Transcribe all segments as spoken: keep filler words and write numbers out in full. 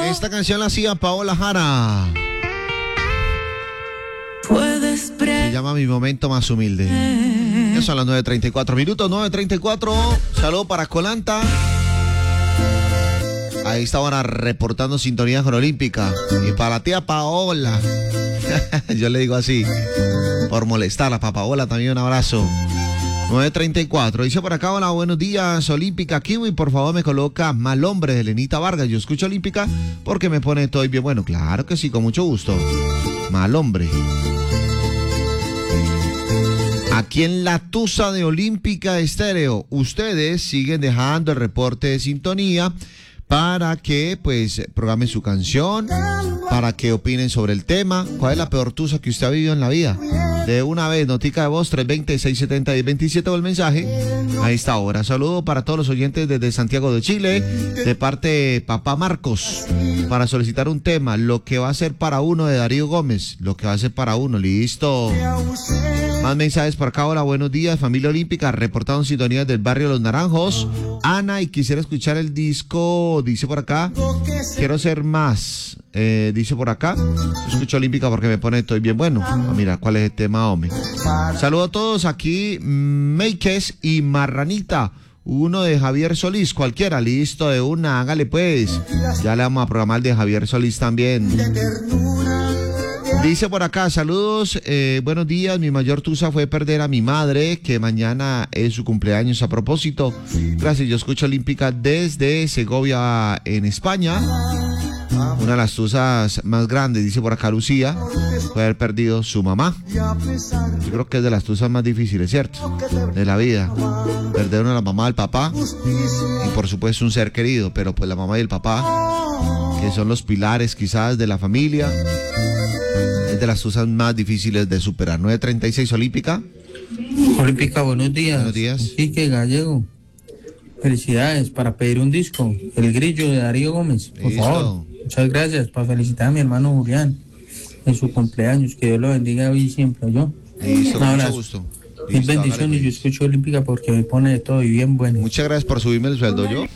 Esta canción la hacía Paola Jara. Puedes Se llama Mi Momento Más Humilde. Ya son las nueve treinta y cuatro minutos, nueve treinta y cuatro. Saludo para Colanta. Ahí está ahora reportando sintonía con Olímpica. Y para la tía Paola. Yo le digo así, por molestarla. Para Paola también un abrazo. nueve treinta y cuatro. Dice por acá, hola, buenos días, Olímpica. Kiwi, por favor, me coloca Mal Hombre de Lenita Vargas. Yo escucho Olímpica porque me pone todo bien. Bueno, claro que sí, con mucho gusto. Mal Hombre. Aquí en la Tusa de Olímpica Estéreo, ustedes siguen dejando el reporte de sintonía para que, pues, programen su canción, para que opinen sobre el tema. ¿Cuál es la peor tusa que usted ha vivido en la vida? De una vez, notica de voz, tres dos cero, seis siete cero, uno cero dos siete o el mensaje. Ahí está ahora. Saludo para todos los oyentes desde Santiago de Chile, de parte de Papá Marcos, para solicitar un tema, lo que va a ser para uno de Darío Gómez. Lo que va a ser para uno, listo. Más mensajes por acá. Hola, buenos días, familia Olímpica, reportado en sintonía del barrio Los Naranjos. Ana, y quisiera escuchar el disco, dice por acá, quiero ser más, eh, dice por acá, escucho Olímpica porque me pone estoy bien bueno. Ah, mira, ¿cuál es el tema, hombre? Saludo a todos aquí, Meikes y Marranita, uno de Javier Solís, cualquiera, listo, de una, hágale pues, ya le vamos a programar de Javier Solís también. Dice por acá, saludos, eh, buenos días, mi mayor tusa fue perder a mi madre, que mañana es su cumpleaños a propósito. Gracias, yo escucho Olímpica desde Segovia, en España. Una de las tusas más grandes, dice por acá Lucía, fue haber perdido su mamá. Yo creo que es de las tusas más difíciles, ¿cierto? De la vida. Perder una la mamá del papá y por supuesto un ser querido, pero pues la mamá y el papá, que son los pilares quizás de la familia, es de las cosas más difíciles de superar. nueve treinta y seis Olímpica. Olímpica, buenos días. Buenos días. Quique Gallego. Felicidades para pedir un disco. El Grillo de Darío Gómez. Por Listo. favor. Muchas gracias para felicitar a mi hermano Julián en su cumpleaños. Que Dios lo bendiga hoy y siempre, ¿yo? Listo, Un mucho abrazo. gusto. Mil Listo, bendiciones. hágale, Yo pues. escucho Olímpica porque me pone de todo y bien bueno. Muchas gracias por subirme el sueldo, yo.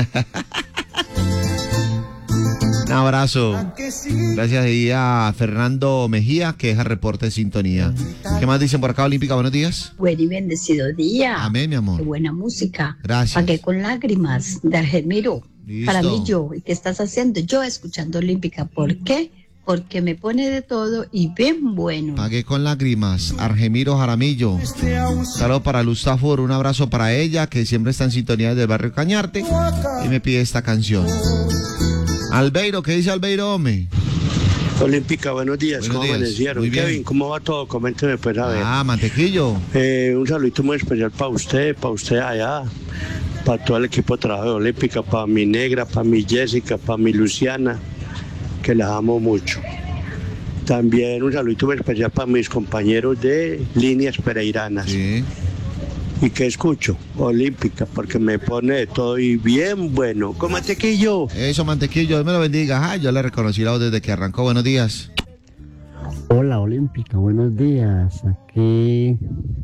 Un abrazo. Gracias ahí a Fernando Mejía, que deja reporte de sintonía. ¿Qué más dicen por acá, Olímpica? Buenos días. Buen y bendecido día. Amén, mi amor. Qué buena música. Gracias. Pagué con lágrimas de Argemiro. Listo. Para mí yo, ¿y qué estás haciendo? Yo escuchando Olímpica. ¿Por qué? Porque me pone de todo y bien bueno. Pagué con lágrimas. Argemiro Jaramillo. Saludos para Luz Tafur. Un abrazo para ella, que siempre está en sintonía del barrio Cañarte. Y me pide esta canción. Albeiro, ¿qué dice Albeiro, hombre? Olímpica, buenos días, Buenos ¿cómo días. amanecieron? Muy bien. Kevin, ¿cómo va todo? Coménteme pues a ver. Ah, mantequillo. Eh, un saludito muy especial para usted, para usted allá, para todo el equipo de trabajo de Olímpica, para mi negra, para mi Jessica, para mi Luciana, que las amo mucho. También un saludito muy especial para mis compañeros de líneas pereiranas. Sí. ¿Y qué escucho? Olímpica, porque me pone de todo y bien bueno. Con mantequillo. Eso, mantequillo, Dios me lo bendiga. Ah, yo le reconocí la voz desde que arrancó. Buenos días. Hola Olímpica, buenos días. Aquí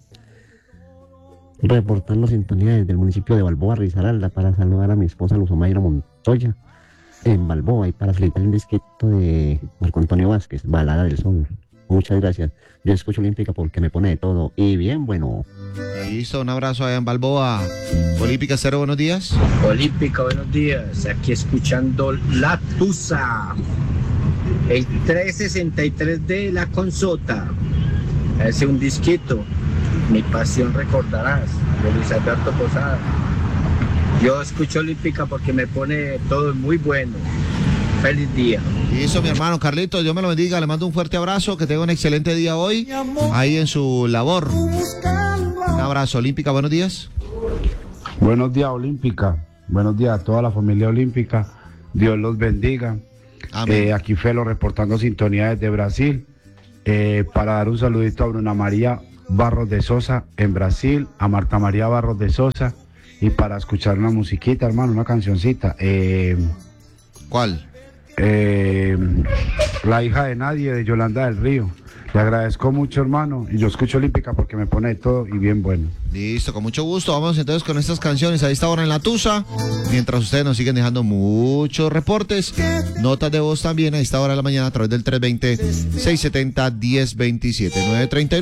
reportando sintonía desde el municipio de Balboa, Risaralda, para saludar a mi esposa Luz Omaira Montoya en Balboa y para solicitar un disquito de Marco Antonio Vázquez, Balada del Sol. Muchas gracias. Yo escucho Olímpica porque me pone de todo y bien bueno. Listo, un abrazo allá en Balboa. Olímpica Cero, buenos días. Olímpica, buenos días. Aquí escuchando La Tusa. El trescientos sesenta y tres de La Consota. Ese un disquito. Mi pasión recordarás. De Luis Alberto Posada. Yo escucho Olímpica porque me pone todo muy bueno. Feliz día. Listo, mi hermano Carlitos, Dios me lo bendiga. Le mando un fuerte abrazo. Que tenga un excelente día hoy. Ahí en su labor. Un abrazo, Olímpica, buenos días. Buenos días, Olímpica. Buenos días a toda la familia Olímpica. Dios los bendiga. Amén. Eh, aquí Felo reportando sintonía desde Brasil. Eh, para dar un saludito a Bruna María Barros de Sosa en Brasil, a Marta María Barros de Sosa, y para escuchar una musiquita, hermano, una cancioncita. Eh, ¿Cuál? Eh, La hija de nadie de Yolanda del Río. Le agradezco mucho, hermano, y yo escucho Olímpica porque me pone de todo y bien bueno. Listo, con mucho gusto. Vamos entonces con estas canciones a esta hora en La Tusa. Mientras ustedes nos siguen dejando muchos reportes, notas de voz también a esta hora de la mañana a través del tres veinte, seiscientos setenta, diez veintisiete, nueve treinta y nueve.